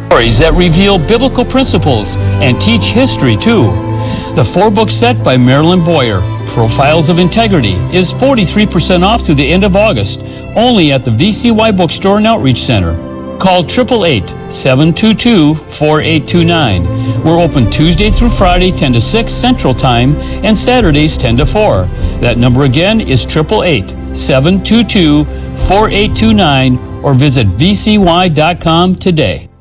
Stories that reveal biblical principles and teach history too. The 4-book set by Marilyn Boyer, Profiles of Integrity, is 43% off through the end of August, only at the VCY Bookstore and Outreach Center. Call 888-722-4829. We're open Tuesday through Friday, 10 to 6 Central Time, and Saturdays, 10 to 4. That number again is 888-722-4829, or visit vcy.com today.